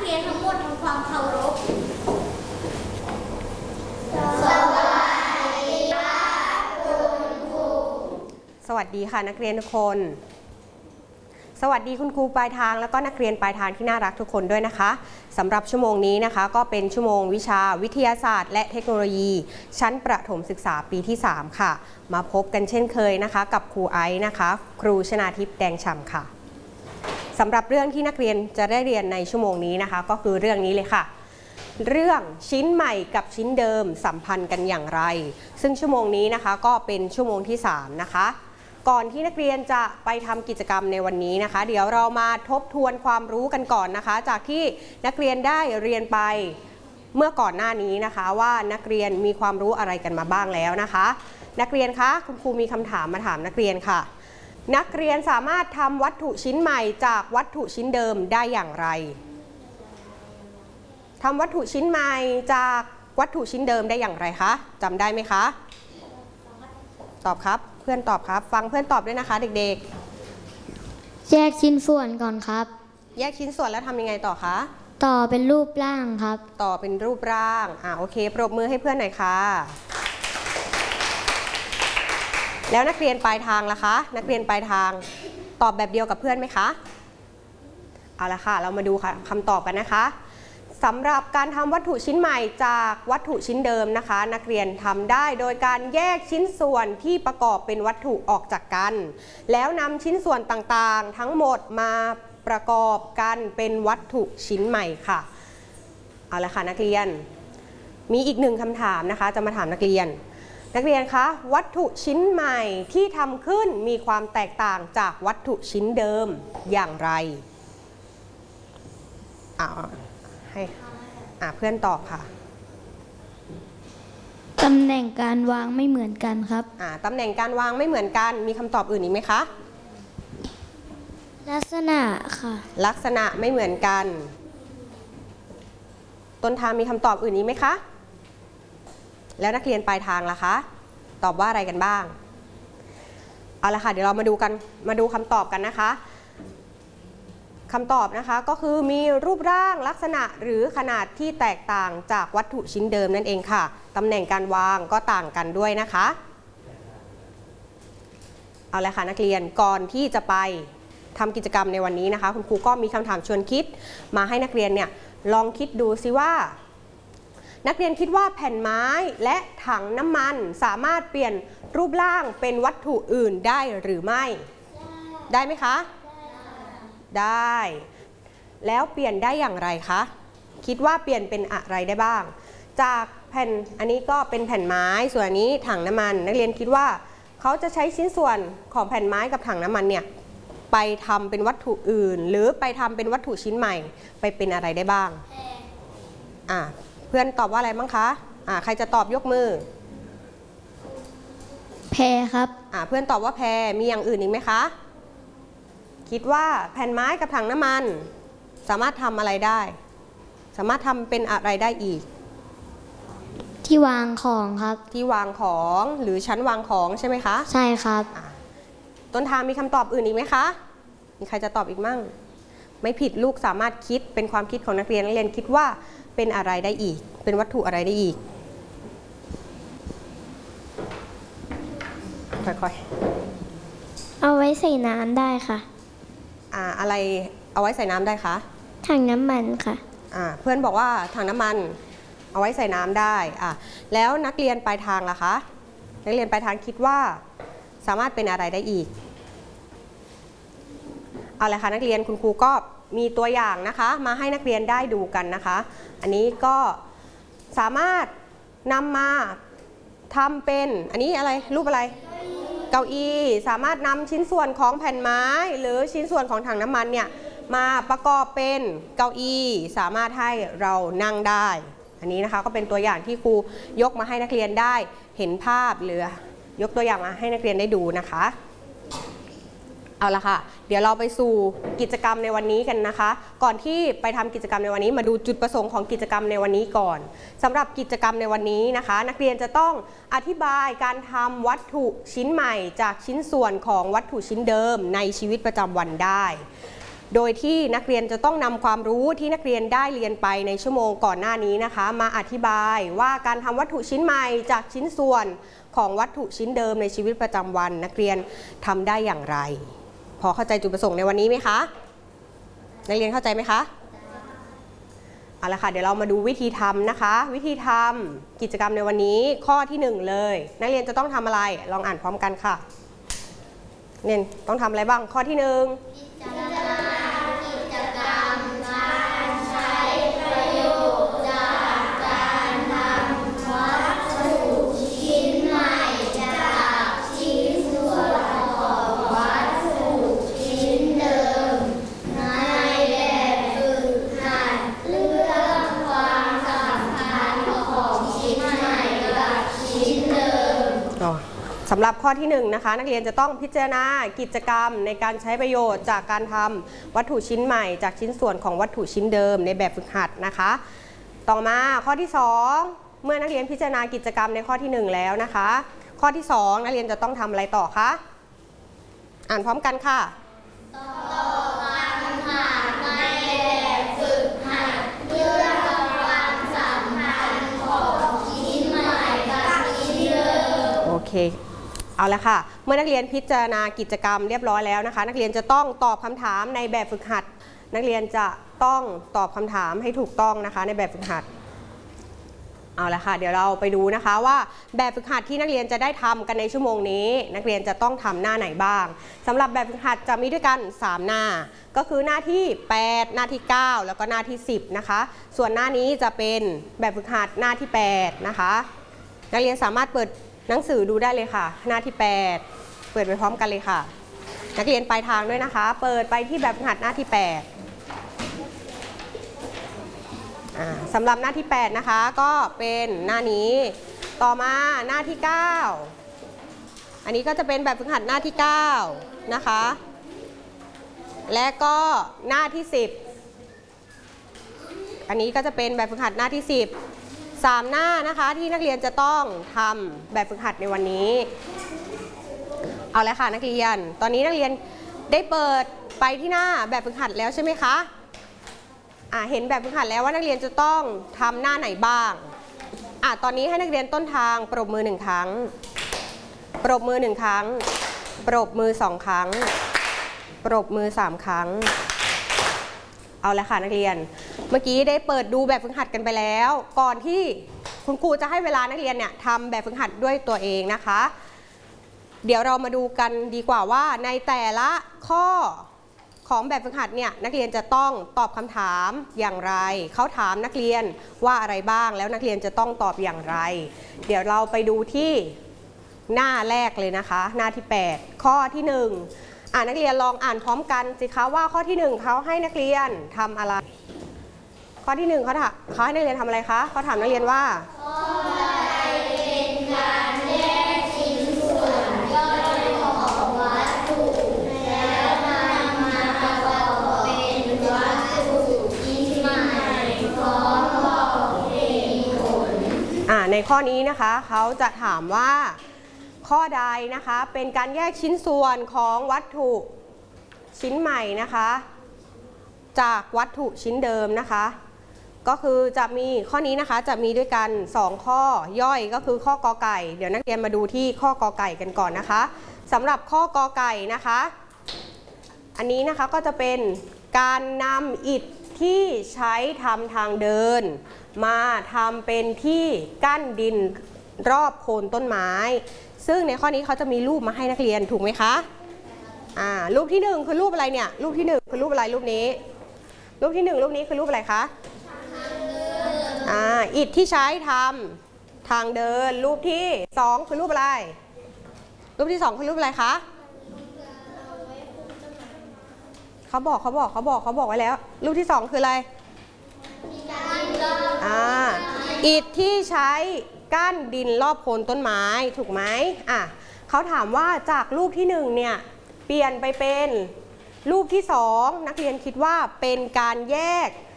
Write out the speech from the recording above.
เรียนทั้งหมดทำความเคารพสวัสดีค่ะนักเรียนทุกคนสวัสดีคุณครูปลายทางแล้วก็นักเรียนปลายทางที่น่ารักทุกคนด้วยนะคะสำหรับชั่วโมงนี้นะคะก็เป็นชั่วโมงวิชาวิทยาศาสตร์และเทคโนโลยีชั้นประถมศึกษาปีที่3ค่ะมาพบกันเช่นเคยนะคะกับครูไอซ์นะคะครูชนาทิพย์แดงฉ่ำค่ะสำหรับเรื่องที่นักเรียนจะได้เรียนในชั่วโมงนี้นะคะก็คือเรื่องนี้เลยค่ะเรื่องชิ้นใหม่กับชิ้นเดิมสัมพันธ์กันอย่างไรซึ่งชั่วโมงนี้นะคะก็เป็นชั่วโมงที่3นะคะก่อนที่นักเรียนจะไปทำกิจกรรมในวันนี้นะคะเดี๋ยวเรามาทบทวนความรู้กันก่อนนะคะจากที่นักเรียนได้เรียนไปเมื่อก่อนหน้านี้นะคะว่านักเรียนมีความรู้อะไรกันมาบ้างแล้วนะคะนักเรียนคะคุณครูมีคำถามมาถามนักเรียนค่ะนักเรียนสามารถทำวัตถุชิ้นใหม่จากวัตถุชิ้นเดิมได้อย่างไรทำวัตถุชิ้นใหม่จากวัตถุชิ้นเดิมได้อย่างไรคะจำได้ไหมคะตอบครับเพื่อนตอบครับฟังเพื่อนตอบด้วยนะคะเด็กๆแยกชิ้นส่วนก่อนครับแยกชิ้นส่วนแล้วทำยังไงต่อคะต่อเป็นรูปร่างครับต่อเป็นรูปร่างโอเคปรบมือให้เพื่อนหน่อยค่ะแล้วนักเรียนปลายทางล่ะคะนักเรียนปลายทางตอบแบบเดียวกับเพื่อนไหมคะเอาละค่ะเรามาดูค่ะคำตอบกันนะคะสำหรับการทำวัตถุชิ้นใหม่จากวัตถุชิ้นเดิมนะคะนักเรียนทำได้โดยการแยกชิ้นส่วนที่ประกอบเป็นวัตถุออกจากกันแล้วนำชิ้นส่วนต่างๆทั้งหมดมาประกอบกันเป็นวัตถุชิ้นใหม่ค่ะเอาละค่ะนักเรียนมีอีกหนึ่งคำถามนะคะจะมาถามนักเรียนคะวัตถุชิ้นใหม่ที่ทำขึ้นมีความแตกต่างจากวัตถุชิ้นเดิมอย่างไรให้เพื่อนตอบค่ะตำแหน่งการวางไม่เหมือนกันครับตำแหน่งการวางไม่เหมือนกันมีคำตอบอื่นอีกไหมคะลักษณะค่ะลักษณะไม่เหมือนกันต้นทางมีคำตอบอื่นอีกไหมคะแล้วนักเรียนปลายทางล่ะคะตอบว่าอะไรกันบ้างเอาละค่ะเดี๋ยวเรามาดูคำตอบกันนะคะคำตอบนะคะก็คือมีรูปร่างลักษณะหรือขนาดที่แตกต่างจากวัตถุชิ้นเดิมนั่นเองค่ะตำแหน่งการวางก็ต่างกันด้วยนะคะเอาละค่ะนักเรียนก่อนที่จะไปทำกิจกรรมในวันนี้นะคะคุณครูก็มีคำถามชวนคิดมาให้นักเรียนเนี่ยลองคิดดูซิว่านักเรียนคิดว่าแผ่นไม้และถังน้ำมันสามารถเปลี่ยนรูปร่างเป็นวัตถุอื่นได้หรือไม่ได้ไหมคะได้แล้วเปลี่ยนได้อย่างไรคะคิดว่าเปลี่ยนเป็นอะไรได้บ้างจากแผ่นอันนี้ก็เป็นแผ่นไม้ส่วนอันนี้ถังน้ำมันนักเรียนคิดว่าเขาจะใช้ชิ้นส่วนของแผ่นไม้กับถังน้ำมันเนี่ยไปทำเป็นวัตถุอื่นหรือไปทำเป็นวัตถุชิ้นใหม่ไปเป็นอะไรได้บ้างเพื่อนตอบว่าอะไรบ้างคะใครจะตอบยกมือแพรครับเพื่อนตอบว่าแพรมีอย่างอื่นอีกไหมคะคิดว่าแผ่นไม้กับถังน้ำมันสามารถทำอะไรได้สามารถทำเป็นอะไรได้อีกที่วางของครับที่วางของหรือชั้นวางของใช่ไหมคะใช่ครับต้นทางมีคำตอบอื่นอีกไหมคะมีใครจะตอบอีกมั่งไม่ผิดลูกสามารถคิดเป็นความคิดของนักเรียนคิดว่าเป็นอะไรได้อีกเป็นวัตถุอะไรได้อีกค่อยๆเอาไว้ใส่น้ำได้ค่ะอะไรเอาไว้ใส่น้ำได้คะถังน้ำมันค่ะเพื่อนบอกว่าถังน้ำมันเอาไว้ใส่น้ำได้แล้วนักเรียนปลายทางล่ะคะนักเรียนปลายทางคิดว่าสามารถเป็นอะไรได้อีกเอาละค่ะนักเรียนคุณครูก็มีตัวอย่างนะคะมาให้นักเรียนได้ดูกันนะคะอันนี้ก็สามารถนำมาทำเป็นอันนี้อะไรรูปอะไรเก้าอี้สามารถนำชิ้นส่วนของแผ่นไม้หรือชิ้นส่วนของถังน้ำมันเนี่ยมาประกอบเป็นเก้าอี้สามารถให้เรานั่งได้อันนี้นะคะก็เป็นตัวอย่างที่ครูยกมาให้นักเรียนได้เห็นภาพหรือยกตัวอย่างมาให้นักเรียนได้ดูนะคะเอาละค่ะเดี๋ยวเราไปสู่กิจกรรมในวันนี้กันนะคะก่อนที่ไปทำกิจกรรมในวันนี้มาดูจุดประสงค์ของกิจกรรมในวันนี้ก่อนสำหรับกิจกรรมในวันนี้นะคะนักเรียนจะต้องอธิบายการทำวัตถุชิ้นใหม่จากชิ้นส่วนของวัตถุชิ้นเดิมในชีวิตประจำวันได้โดยที่นักเรียนจะต้องนำความรู้ที่นักเรียนได้เรียนไปในชั่วโมงก่อนหน้านี้นะคะมาอธิบายว่าการทำวัตถุชิ้นใหม่จากชิ้นส่วนของวัตถุชิ้นเดิมในชีวิตประจำวันนักเรียนทำได้อย่างไรพอเข้าใจจุดประสงค์ในวันนี้ไหมคะนักเรียนเข้าใจไหมคะเอาละค่ะเดี๋ยวเรามาดูวิธีทำนะคะวิธีทำกิจกรรมในวันนี้ข้อที่1เลยนักเรียนจะต้องทำอะไรลองอ่านพร้อมกันค่ะเนี่ยต้องทำอะไรบ้างข้อที่1สำหรับข้อที่1นะคะนักเรียนจะต้องพิจารณากิจกรรมในการใช้ประโยชน์จากการทำวัตถุชิ้นใหม่จากชิ้นส่วนของวัตถุชิ้นเดิมในแบบฝึกหัดนะคะต่อมาข้อที่2เมื่อนักเรียนพิจารณากิจกรรมในข้อที่1แล้วนะคะข้อที่2นักเรียนจะต้องทำอะไรต่อคะอ่านพร้อมกันค่ะโอเคเอาละค่ะเมื่อนักเรียนพิจารณากิจกรรมเรียบร้อยแล้วนะคะนักเรียนจะต้องตอบคำถามในแบบฝึกหัดนักเรียนจะต้องตอบคำถามให้ถูกต้องนะคะในแบบฝึกหัดเอาละค่ะเดี๋ยวเราไปดูนะคะว่าแบบฝึกหัดที่นักเรียนจะได้ทำกันในชั่วโมงนี้นักเรียนจะต้องทำหน้าไหนบ้างสำหรับแบบฝึกหัดจะมีด้วยกัน3หน้าก็คือหน้าที่8หน้าที่9แล้วก็หน้าที่10นะคะส่วนหน้านี้จะเป็นแบบฝึกหัดหน้าที่8นะคะนักเรียนสามารถเปิดหนังสือดูได้เลยค่ะหน้าที่8เปิดไปพร้อมกันเลยค่ะนักเรียนปลายทางด้วยนะคะเปิดไปที่แบบฝึกหัดหน้าที่8สำหรับหน้าที่8นะคะก็เป็นหน้านี้ต่อมาหน้าที่9อันนี้ก็จะเป็นแบบฝึกหัดหน้าที่9นะคะและก็หน้าที่10อันนี้ก็จะเป็นแบบฝึกหัดหน้าที่10 3หน้านะคะที่นักเรียนจะต้องทำแบบฝึกหัดในวันนี้เอาละค่ะนักเรียนตอนนี้นักเรียนได้เปิดไปที่หน้าแบบฝึกหัดแล้วใช่ไหมคะเห็นแบบฝึกหัดแล้วว่านักเรียนจะต้องทำหน้าไหนบ้างตอนนี้ให้นักเรียนต้นทางปรบมือ1ครั้งปรบมือ1ครั้งปรบมือ2ครั้งปรบมือ3ครั้งเอาละค่ะนักเรียนเมื่อกี้ได้เปิดดูแบบฝึกหัดกันไปแล้วก่อนที่คุณครูจะให้เวลานักเรียนเนี่ยทำแบบฝึกหัดด้วยตัวเองนะคะเดี๋ยวเรามาดูกันดีกว่าว่าในแต่ละข้อของแบบฝึกหัดเนี่ยนักเรียนจะต้องตอบคำถามอย่างไรเขาถามนักเรียนว่าอะไรบ้างแล้วนักเรียนจะต้องตอบอย่างไรเดี๋ยวเราไปดูที่หน้าแรกเลยนะคะหน้าที่8ข้อที่1นักเรียนลองอ่านพร้อมกันสิคะว่าข้อที่1เขาให้นักเรียนทำอะไรข้อที่1เขาให้นักเรียนทำอะไรคะเขาถามนักเรียนว่าข้อใดเป็นการแยกชิ้นส่วนย่อยของวัตถุแล้วนำมาประกอบเป็นวัตถุชิ้นใหม่พร้อมบอกเหตุผลในข้อนี้นะคะเขาจะถามว่าข้อใดนะคะเป็นการแยกชิ้นส่วนของวัตถุชิ้นใหม่นะคะจากวัตถุชิ้นเดิมนะคะก็คือจะมีข้อนี้นะคะจะมีด้วยกัน2ข้อย่อยก็คือข้อกอไก่เดี๋ยวนักเรียนมาดูที่ข้อกอไก่กันก่อนนะคะสำหรับข้อกอไก่นะคะอันนี้นะคะก็จะเป็นการนำอิฐที่ใช้ทำทางเดินมาทำเป็นที่กั้นดินรอบโคนต้นไม้ซึ่งในข้อนี้เขาจะมีรูปมาให้นักเรียนถูกไหมคะรูปที่1คือรูปอะไรเนี่ยรูปที่1คือรูปอะไรรูปนี้รูปที่1รูปนี้คือรูปอะไรคะอิฐที่ใช้ทำทางเดินรูปที่2คือรูปอะไรรูปที่2คือรูปอะไรคะเขาบอกไว้แล้วรูปที่2คืออะไรอิฐที่ใช้กั้นดินรอบโคนต้นไม้ถูกไหมเขาถามว่าจากรูปที่1เนี่ยเปลี่ยนไปเป็นรูปที่2นักเรียนคิดว่าเป็นการแยก